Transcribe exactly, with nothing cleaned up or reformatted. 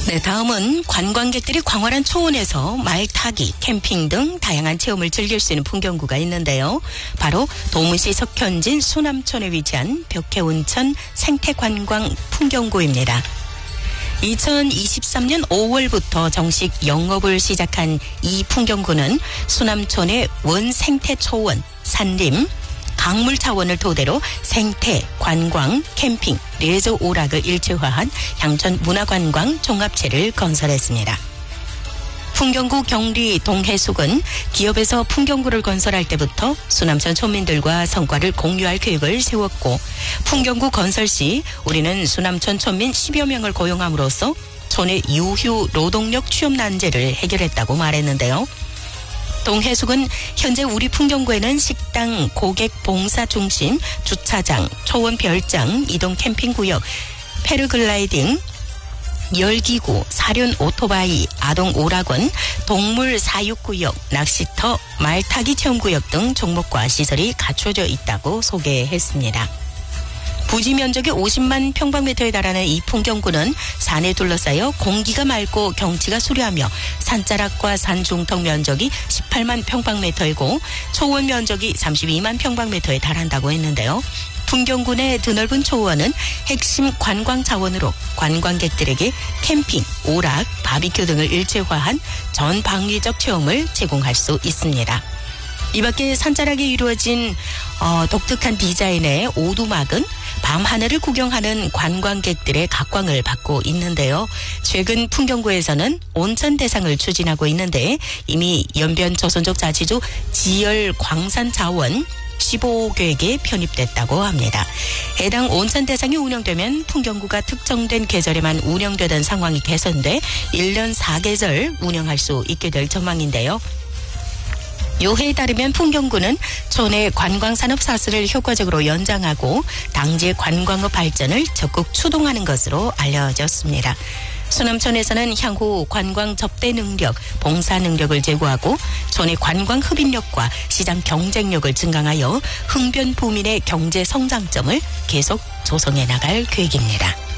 네, 다음은 관광객들이 광활한 초원에서 말 타기, 캠핑 등 다양한 체험을 즐길 수 있는 풍경구가 있는데요. 바로 도무시 석현진 수남촌에 위치한 벽해온천 생태관광 풍경구입니다. 이천이십삼 년 오월부터 정식 영업을 시작한 이 풍경구는 수남촌의 원생태초원, 산림, 강물 차원을 토대로 생태, 관광, 캠핑, 레저 오락을 일체화한 향전 문화관광 종합체를 건설했습니다. 풍경구 경리 동해숙은 기업에서 풍경구를 건설할 때부터 수남촌 촌민들과 성과를 공유할 계획을 세웠고, 풍경구 건설 시 우리는 수남촌 촌민 십여 명을 고용함으로써 촌의 유휴 노동력 취업 난제를 해결했다고 말했는데요. 동해숙은 현재 우리 풍경구에는 식당, 고객 봉사 중심, 주차장, 초원 별장, 이동 캠핑구역, 패러글라이딩, 열기구, 사륜 오토바이, 아동 오락원, 동물 사육구역, 낚시터, 말타기 체험구역 등 종목과 시설이 갖춰져 있다고 소개했습니다. 부지 면적이 오십만 평방미터에 달하는 이 풍경구는 산에 둘러싸여 공기가 맑고 경치가 수려하며 산자락과 산 중턱 면적이 십팔만 평방미터이고 초원 면적이 삼십이만 평방미터에 달한다고 했는데요. 풍경구 내 드넓은 초원은 핵심 관광 자원으로 관광객들에게 캠핑, 오락, 바비큐 등을 일체화한 전방위적 체험을 제공할 수 있습니다. 이 밖에 산자락에 이루어진 어, 독특한 디자인의 오두막은 밤하늘을 구경하는 관광객들의 각광을 받고 있는데요. 최근 풍경구에서는 온천 대상을 추진하고 있는데 이미 연변 조선족 자치주 지열 광산 자원 십오 계획에 편입됐다고 합니다. 해당 온천 대상이 운영되면 풍경구가 특정된 계절에만 운영되던 상황이 개선돼 일 년 사 계절 운영할 수 있게 될 전망인데요. 요해에 따르면 풍경구는 촌의 관광산업 사슬을 효과적으로 연장하고 당지의 관광업 발전을 적극 추동하는 것으로 알려졌습니다. 수남촌에서는 향후 관광 접대 능력, 봉사 능력을 제고하고 촌의 관광 흡인력과 시장 경쟁력을 증강하여 흥변 부민의 경제 성장점을 계속 조성해 나갈 계획입니다.